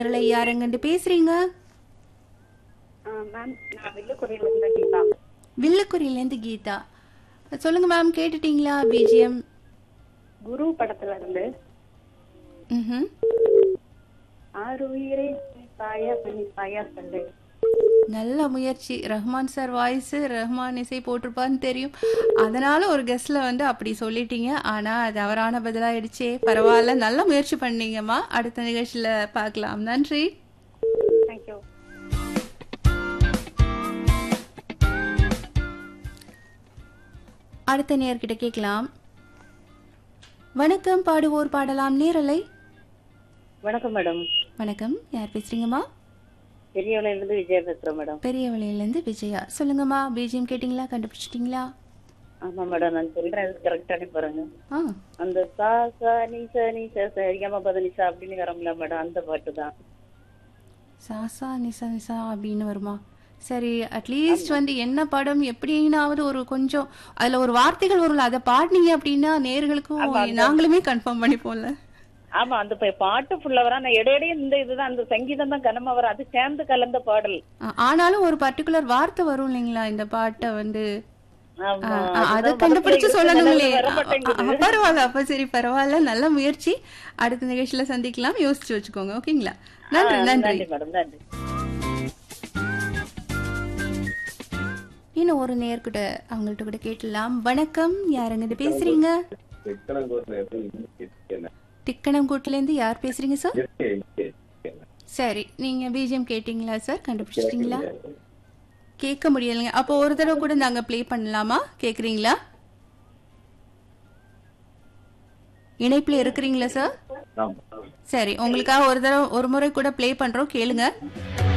யாருங்கன்ட்டு பேசுறீங்க? மேம் நான் வில்லுக்குறியிலிருந்து கீதா. வில்லுக்குரியிலேருந்து கீதா. சொல்லுங்க மேம், கேட்டுட்டீங்களா பிஜிஎம்? குரு படத்துல இருந்து ம். ஆறு உயிரை பாயா பண்ணி பாயா சொல்லு. நல்ல முயற்சி. ரஹ்மான் சார் வாய்ஸ், ரஹ்மான் இசை போட்டிருப்பான்னு தெரியும். அதனால ஒரு கெஸ்ட்ல வந்து அப்படி சொல்லிட்டீங்க. ஆனா அது தவறான பதிலாயிடுச்சே. பரவாயில்ல, நல்ல முயற்சி பண்ணீங்கம்மா. அடுத்த நிகழ்ச்சியில பார்க்கலாம். நன்றி. தேங்க்யூ. அடுத்த நேர்கிட்ட கேட்கலாம். வணக்கம், பாடுவோர் பாடலாம் நேரலை. வணக்கம் மேடம். வணக்கம், யார் பேசுறீங்கம்மா? பெரியவளையிலிருந்து விஜயா பேசுறேன் மேடம். பெரியவளையிலேருந்து விஜயா. சொல்லுங்கம்மா, பிஜிஎம் கேட்டிங்களா, கண்டுபிடிச்சிட்டிங்களா? ஆமா மேடம், நான் சொல்றேன் கரெக்டானே பாருங்க. ஆ, அந்த சா சா நிசா நிசா சரியாம பத நிசா அப்படின்னு வரமில்ல மேடம், அந்த பாட்டு தான். சாசா நிசா நிசா அப்படின்னு வருமா? சரி, அட்லீஸ்ட் வந்து என்ன படம் எப்படின்னாவது ஒரு கொஞ்சம் அதுல ஒரு வார்த்தைகள் வரும்ல, அதை பாடினீங்க அப்படின்னா நேர்களுக்கும் நாங்களுமே கன்ஃபார்ம் பண்ணிப்போம்ல. ஆமா, அந்த பாட்டு ஃபுல்லா வர நான் இடையிடையே இந்த இதுதான் அந்த சங்கீதம் தான் கனமா வர, அது சேர்ந்து கலந்த பாடல். ஆனாலும் ஒரு பர்டிகுலர் வார்த்தை வரும் இல்லைங்களா இந்த பாட்டை வந்து. ஆமா, அதை கண்டுபிடிச்சு சொல்லணுங்களே. வர மாட்டேங்குது. பரவாயில்ல, அப்ப சரி, பரவாயில்ல, நல்ல முயற்சி. அடுத்த நிகழ்ச்சியில சந்திக்கலாம், யோசிச்சு வச்சுக்கோங்க. ஓகேங்களா? நன்றி. நன்றி நன்றி மேடம், நன்றி. இன்னும் ஒரு நேர்கிட்ட அவங்கள்ட்ட கூட கேட்டலாம். வணக்கம், யாருங்க பேசுறீங்க? திக்கணங்கோட்ல இருந்து யார் பேசுறீங்க சார்? சரி, நீங்க பிஜிஎம் கேட்டீங்களா சார், கண்டுபிடிச்சிட்டீங்களா? கேட்க முடியலைங்க. அப்போ ஒரு தடவை கூட நாங்க ப்ளே பண்ணலாமா? கேக்குறீங்களா? இணைப்புல இருக்கிறீங்களா சார்? சரி, உங்களுக்காக ஒரு முறை கூட ப்ளே பண்றோம், கேளுங்க.